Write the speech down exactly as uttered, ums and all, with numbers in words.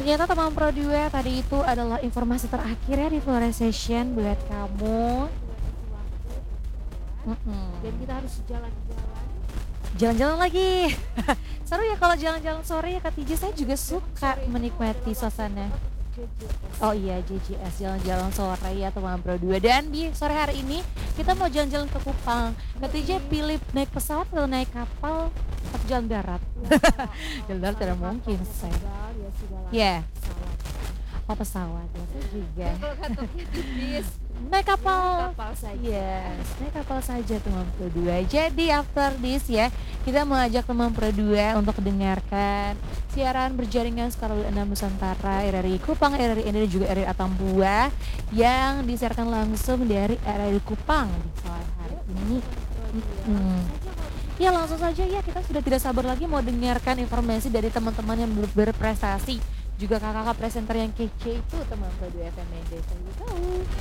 Ternyata teman Pro dua tadi itu adalah informasi terakhir ya di Flores Session buat kamu. Mhm. Dan kita harus jalan-jalan. Jalan-jalan lagi. Seru ya kalau jalan-jalan sore ya Kak Tija, saya juga suka menikmati suasana. J J S. Oh iya J J S, jalan-jalan sore ya teman Pro dua. Dan di sore hari ini kita mau jalan-jalan ke Kupang. Kak Tija pilih naik pesawat atau naik kapal atau jalan darat? Jalan darat tidak mungkin saya. Ya sudah lah. Ya, Pesawat. oh pesawat ya saya juga. Kalau kantongnya tipis, Naik kapal. kapal saja. Yes, naik kapal saja teman Pro dua. Jadi after this ya, kita mau ajak teman Pro dua untuk dengarkan siaran berjaringan Skarl enam Nusantara R R I Kupang, R R I Ende dan juga R R I Atambua yang disiarkan langsung dari R R I Kupang di sore hari ini. Hmm. Ya langsung saja ya, kita sudah tidak sabar lagi mau dengarkan informasi dari teman-teman yang ber- berprestasi, juga kakak-kakak presenter yang kece itu teman Pro dua F M Ende. Saya tahu.